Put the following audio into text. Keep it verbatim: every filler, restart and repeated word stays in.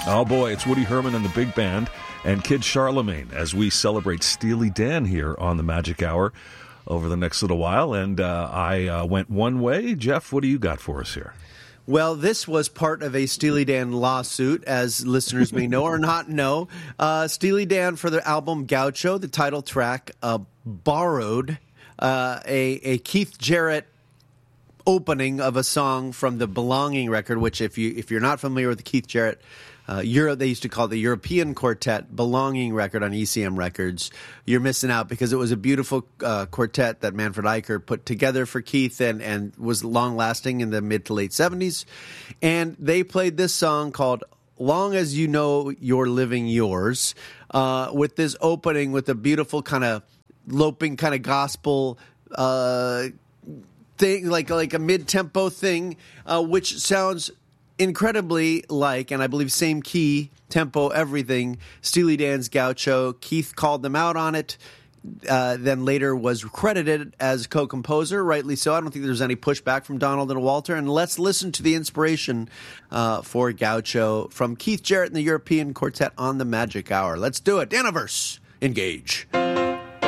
Oh boy, it's Woody Herman and the Big Band and Kid Charlemagne as we celebrate Steely Dan here on the Magic Hour over the next little while. And uh, I uh, went one way. Jeff, what do you got for us here? Well, this was part of a Steely Dan lawsuit, as listeners may know or not know. Uh, Steely Dan, for their album Gaucho, the title track, uh, borrowed uh, a, a Keith Jarrett opening of a song from the Belonging record, which if, you, if you're not familiar with the Keith Jarrett Uh, Euro, they used to call it the European Quartet Belonging record on E C M Records. You're missing out because it was a beautiful uh, quartet that Manfred Eicher put together for Keith and, and was long-lasting in the mid to late seventies. And they played this song called Long As You Know You're Living Yours uh, with this opening with a beautiful kind of loping kind of gospel uh, thing, like, like a mid-tempo thing, uh, which sounds incredibly like, and I believe same key, tempo, everything, Steely Dan's Gaucho. Keith called them out on it, uh, then later was credited as co-composer, rightly so. I don't think there's any pushback from Donald and Walter. And let's listen to the inspiration uh, for Gaucho from Keith Jarrett and the European Quartet on the Magic Hour. Let's do it. Daniverse, engage.